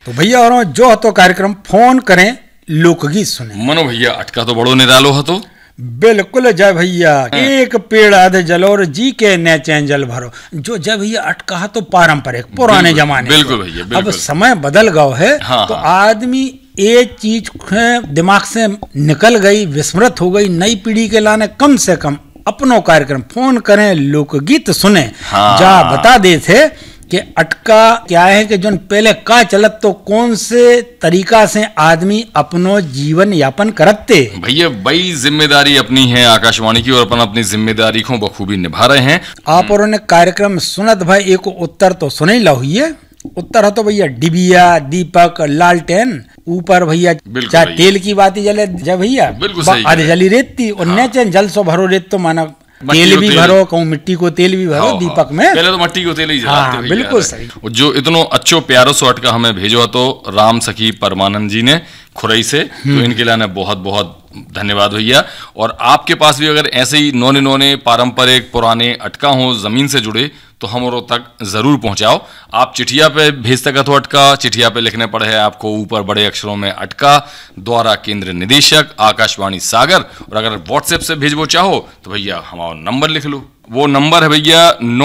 तो भैया और जो तो कार्यक्रम फोन करें लोकगीत सुने। मनो भैया अटका तो बड़ो निरालो है तो बिल्कुल जय भैया एक पेड़ आधे जलोर जी के न चैन जल भरो। जो जय भैया अटका तो पारंपरिक पुराने जमाने बिल्कुल भैया बिल्कुल। अब समय बदल गया है। हाँ, तो हाँ। आदमी एक चीज दिमाग से निकल गई, विस्मृत हो गई। नई पीढ़ी के लाने कम से कम अपनो कार्यक्रम फोन करें लोकगीत सुने। हाँ। जा बता दे थे कि अटका क्या है कि जो पहले का चलत तो कौन से तरीका से आदमी अपनो जीवन यापन करते। भैया बड़ी जिम्मेदारी अपनी है आकाशवाणी की और अपन अपनी जिम्मेदारी को बखूबी निभा रहे हैं। आप और कार्यक्रम सुनत भाई एक उत्तर तो सुने ला हुई है। उत्तर है तो भैया डिबिया दीपक लालटेन ऊपर भैया चाहे तेल की बाती जले जय भैया आधे जली रेती और न जल सो भरो रेत तो माना तेल भी भरो कहूँ मिट्टी को तेल भी भरो दीपक में। पहले तो मिट्टी को तेल ही जलाते हाँ, बिल्कुल सही। जो इतनो अच्छो प्यारो सो अटका हमें भेजो तो राम सखी परमानंद जी ने खुरई से, तो इनके लिए बहुत बहुत धन्यवाद भैया। और आपके पास भी अगर ऐसे ही नौने नौने पारंपरिक पुराने अटका हो जमीन से जुड़े तो हम तक जरूर पहुंचाओ। आप चिठिया पे भेज सका तो अटका, चिठिया पे लिखने पड़े है आपको ऊपर बड़े अक्षरों में अटका द्वारा केंद्र निदेशक आकाशवाणी सागर। और अगर व्हाट्सएप से भेजबो चाहो तो भैया हमारा नंबर लिख लो। वो नंबर है भैया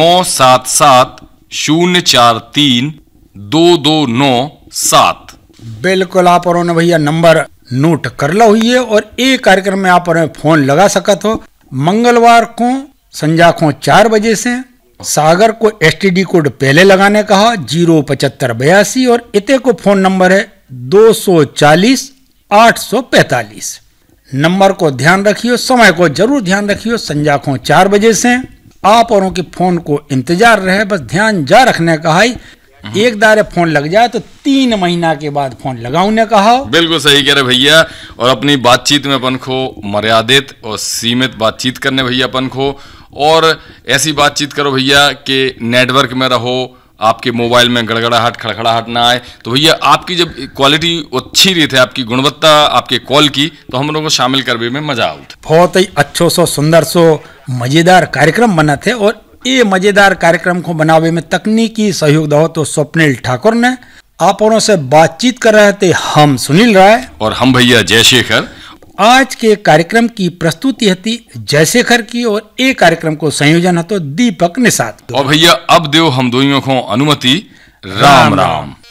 9770432297। बिल्कुल आप और भैया नंबर नोट कर लो हुई है। और एक कार्यक्रम में आप और फोन लगा सकत हो मंगलवार को संजा को 4 बजे से। सागर को एसटीडी कोड पहले लगाने कहा 07582 और इते को फोन नंबर है 240-845। नंबर को ध्यान रखियो, समय को जरूर ध्यान रखियो। संजा को 4 बजे से आप औरों के फोन को इंतजार रहे। बस ध्यान जा रखने का है एक दारे फोन लग जाए तो 3 महीना के बाद फोन लगाऊ ने कहा। बिल्कुल सही कह रहे भैया। और अपनी बातचीत में अपन को मर्यादित और सीमित बातचीत करने भैया अपन को, और ऐसी बातचीत करो भैया कि नेटवर्क में रहो, आपके मोबाइल में गड़गड़ाहट खड़खड़ाहट ना आए। तो भैया आपकी जब क्वालिटी अच्छी रही थे, आपकी गुणवत्ता आपके कॉल की, तो हम लोगों को शामिल करने में मजा आउट। बहुत ही अच्छो सो सुंदर सो मजेदार कार्यक्रम बना थे। और ये मजेदार कार्यक्रम को बनावे में तकनीकी सहयोग दो तो स्वप्निल ठाकुर ने। आप औरों से बातचीत कर रहे थे हम सुनील राय और हम भैया जयशेखर। आज के कार्यक्रम की प्रस्तुति थी जयशेखर की और ये कार्यक्रम को संयोजन तो दीपक निषाद। और भैया अब देव हम दोइयों को अनुमति। राम राम।